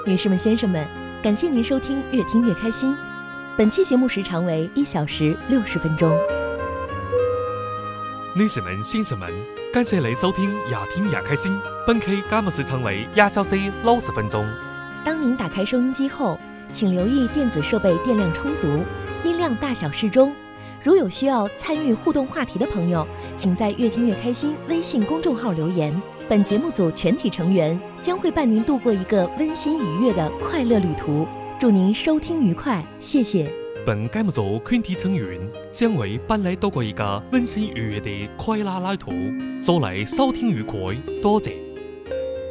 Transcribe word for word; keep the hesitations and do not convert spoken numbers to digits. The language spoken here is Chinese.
女士们、先生们，感谢您收听越听越开心。本期节目时长为一小时六十分钟。 女士们、先生们，感谢你收听越听越开心。本期节目时长为一小时六十分钟。 当您打开收音机后，请留意电子设备电量充足，音量大小适中。如有需要参与互动话题的朋友，请在越听越开心微信公众号留言。本节目组全体成员将会伴您度过一个温馨愉悦的快乐旅途。祝您收听愉快，谢谢。 本节目组全体成员将会伴你度过一个温馨愉悦的快乐旅途。祝你收听愉快，多谢。